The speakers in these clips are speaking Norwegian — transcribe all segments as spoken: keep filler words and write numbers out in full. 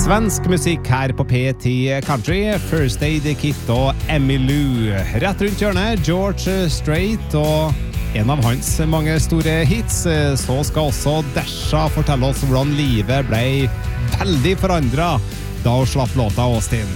Svensk musikk her på P ti Country, First Aid Kit og Emmylou. Rett rundt hjørnet, George Strait og en av hans mange store hits. Så skal også Dasha fortelle oss hvordan livet ble veldig forandret da hun slapp låta Austin.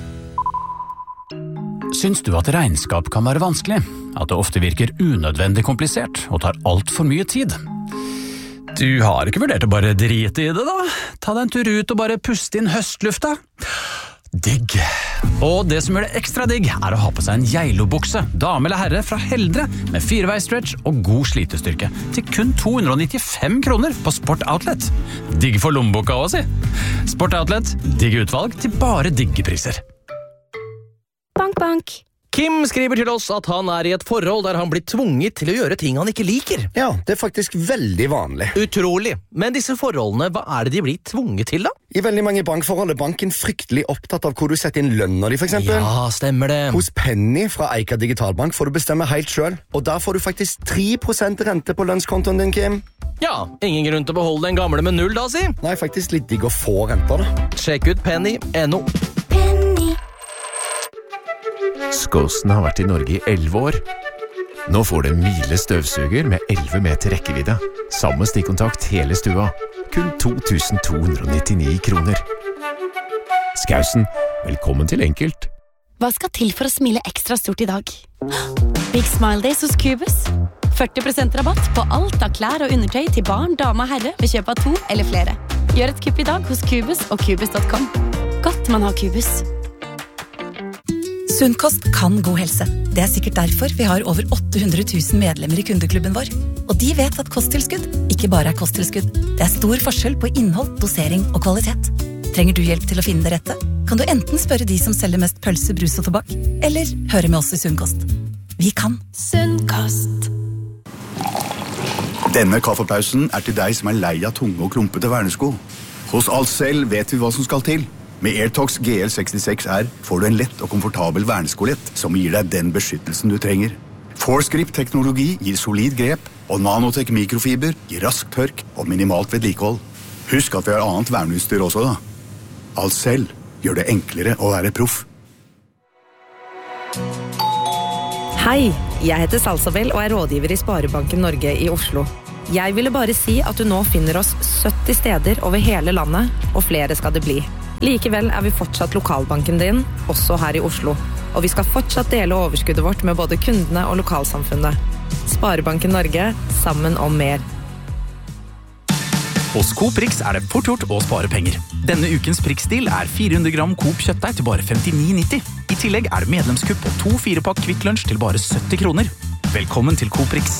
Syns du at regnskap kan være vanskelig? At det ofte virker unødvendig komplisert og tar alt for mye tid? Du har ikke vurdert å bare drite i det da? Ta deg en tur ut og bare puste inn høstlufta. Digg. Og det som gjør det ekstra digg er å ha på seg en Geilo-bukse, dame eller herre fra Heldre, med fireveisstretch og god slitestyrke, til kun to hundre nittifem kroner på Sport Outlet. Digg for lommeboka også, si. Sport Outlet, digg utvalg til bare digge priser. Bank, bank. Kim skriver til oss at han er i et forhold der han blir tvunget til å gjøre ting han ikke liker. Ja, det er faktisk veldig vanlig. Utrolig. Men disse forholdene, hva er det de blir tvunget til da? I veldig mange bankforhold er banken fryktelig opptatt av hvor du setter inn lønner de, for eksempel. Ja, stemmer det. Hos Penny fra Eika Digitalbank får du bestemme helt selv, og der får du faktisk tre prosent rente på lønnskontoen din, Kim. Ja, ingen grunn til å beholde den gamle med null da, si. Nei, faktisk litt digg å få renter da. Sjekk ut penny punktum no. Skåsen har vært i Norge i elleve år. Nå får du en Miele støvsuger med elleve meter rekkevidde. Samme stikkontakt hele stua. Kun to tusen to hundre nittini kroner. Skausen, velkommen til enkelt. Hva skal til for å smile ekstra stort i dag? Big Smile Days hos Cubus. førti prosent rabatt på alt av klær og undertøy til barn, dame og herre ved kjøp av to eller flere. Gjør et kupp i dag hos Cubus og Cubus punktum com. Godt man har Cubus. Sunnkost kan god helse. Det er sikkert derfor vi har over åtte hundre tusen medlemmer i kundeklubben vår. Og de vet at kosttilskudd ikke bare er kosttilskudd. Det er stor forskjell på innhold, dosering og kvalitet. Trenger du hjelp til å finne det rette? Kan du enten spørre de som selger mest pølse, brus og tobakk, eller høre med oss i Sunnkost. Vi kan. Sunnkost. Denne kaffepausen er til deg som er lei av tunge og klumpete vernesko. Hos Alcel vet vi hva som skal til. Med AirTox G L sekstiseks R får du en lett og komfortabel verneskolett som gir deg den beskyttelsen du trenger. ForceGrip-teknologi gir solid grep, og Nanotech mikrofiber gir rask tørk og minimalt vedlikehold. Husk at vi har annet verneutstyr også da. Alcel gjør det enklere å være proff. Hei, jeg heter Salsabel og er rådgiver i Sparebanken Norge i Oslo. Jeg ville bare si at du nå finner oss sytti steder over hele landet, og flere skal det bli. Likevel er vi fortsatt lokalbanken din, også her i Oslo. Og vi skal fortsatt dele overskuddet vårt med både kundene og lokalsamfunnet. Sparebanken Norge, sammen om mer. Hos Coop Rix er det fort gjort å spare penger. Denne ukens Prix-stil er fire hundre gram Coop kjøttdeig til bare femtini nitti. I tillegg er det medlemskupp på to fire pakk Kvikk Lunsj til bare sytti kroner. Velkommen til Coop Rix.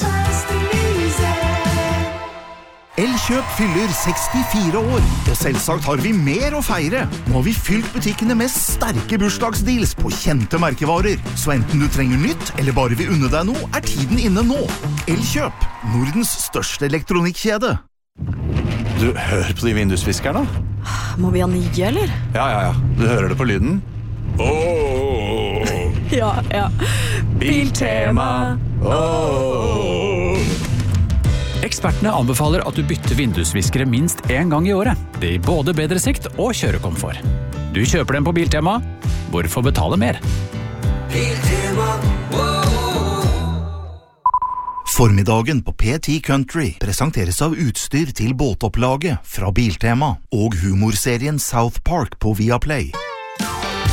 Elkjøp fyller sekstifire år, og selvsagt har vi mer å feire. Nå har vi fylt butikkene med sterke bursdagsdeals på kjente merkevarer. Så enten du trenger nytt, eller bare vil unne deg noe, er tiden inne nå. Elkjøp, Nordens største elektronikkjede. Du, hør på de vindusviskerne. Må vi ha nye, eller? Ja, ja, ja. Du hører det på lyden. Åh! Ja, ja. Biltema! Åh! Ekspertene anbefaler at du bytter vindusviskere minst en gang i året. Det gir både bedre sikt og kjørekomfort. Du kjøper dem på Biltema. Hvorfor betale mer? Biltema, Formiddagen på P ti Country presenteres av utstyr til båtopplaget fra Biltema og humorserien South Park på Viaplay.